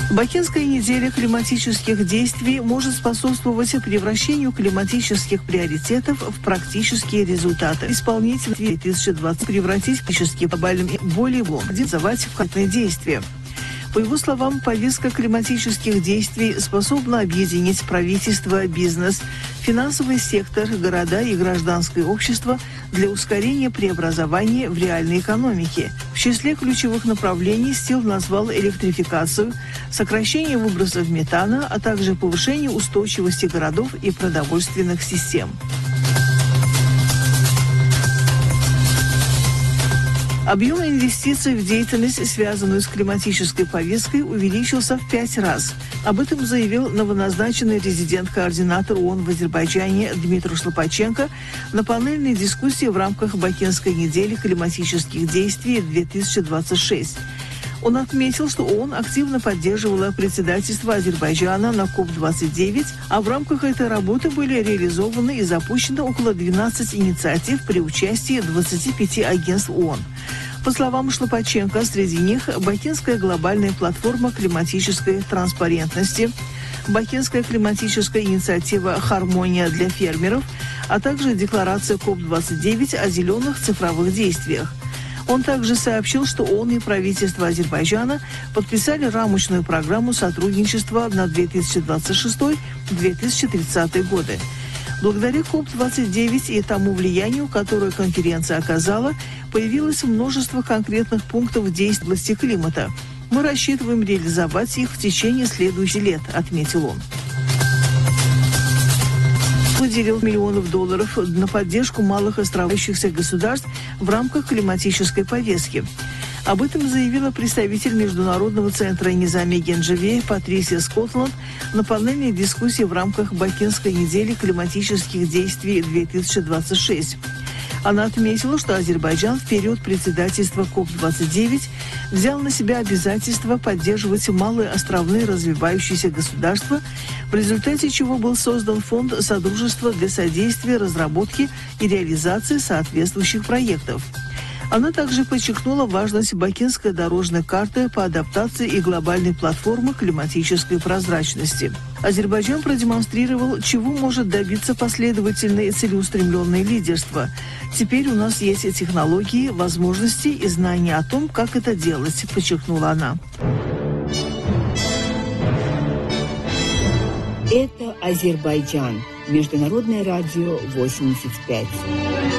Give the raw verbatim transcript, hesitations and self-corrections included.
Бакинская неделя климатических действий может способствовать превращению климатических приоритетов в практические результаты. Исполнитель две тысячи двадцать превратить климатические глобальные более реализовать в конкретные действия. По его словам, повестка климатических действий способна объединить правительство, бизнес, финансовый сектор, города и гражданское общество для ускорения преобразования в реальной экономике. В числе ключевых направлений Стил назвал электрификацию, сокращение выбросов метана, а также повышение устойчивости городов и продовольственных систем. Объем инвестиций в деятельность, связанную с климатической повесткой, увеличился в пять раз. Об этом заявил новоназначенный резидент-координатор ООН в Азербайджане Дмитрий Шлопаченко на панельной дискуссии в рамках Бакинской недели климатических действий две тысячи двадцать шесть. Он отметил, что ООН активно поддерживала председательство Азербайджана на коп двадцать девять, а в рамках этой работы были реализованы и запущены около двенадцати инициатив при участии двадцати пяти агентств ООН. По словам Шлопаченко, среди них Бакинская глобальная платформа климатической транспарентности, Бакинская климатическая инициатива «Хармония для фермеров», а также декларация коп двадцать девять о зеленых цифровых действиях. Он также сообщил, что ООН и правительство Азербайджана подписали рамочную программу сотрудничества на две тысячи двадцать шестой — две тысячи тридцатый годы. Благодаря коп двадцать девять и тому влиянию, которое конференция оказала, появилось множество конкретных пунктов действий в области климата. Мы рассчитываем реализовать их в течение следующих лет, отметил он. Выделил миллионов долларов на поддержку малых островающихся государств в рамках климатической повестки. Об этом заявила представитель Международного центра Низами Генджевей Патрисия Скотланд на панельной дискуссии в рамках Бакинской недели климатических действий две тысячи двадцать шесть. Она отметила, что Азербайджан в период председательства коп двадцать девять взял на себя обязательство поддерживать малые островные развивающиеся государства, в результате чего был создан фонд Содружества для содействия разработке и реализации соответствующих проектов. Она также подчеркнула важность Бакинской дорожной карты по адаптации и глобальной платформы климатической прозрачности. Азербайджан продемонстрировал, чего может добиться последовательное и целеустремленное лидерство. Теперь у нас есть и технологии, возможности и знания о том, как это делать, подчеркнула она. Это Азербайджан. Международное радио восемьдесят пять.